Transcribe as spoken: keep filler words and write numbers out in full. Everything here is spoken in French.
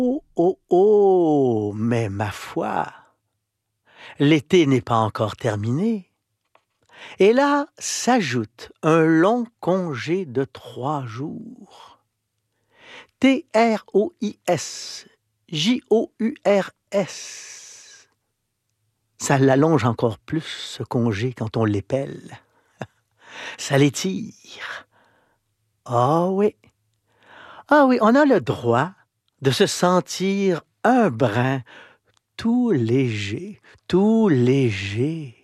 Oh, oh, oh, mais ma foi, l'été n'est pas encore terminé. Et là s'ajoute un long congé de trois jours. T R O I S, J O U R S. Ça l'allonge encore plus, ce congé, quand on l'épelle. Ça l'étire. Ah oui. Ah oui, on a le droit de se sentir un brin tout léger, tout léger.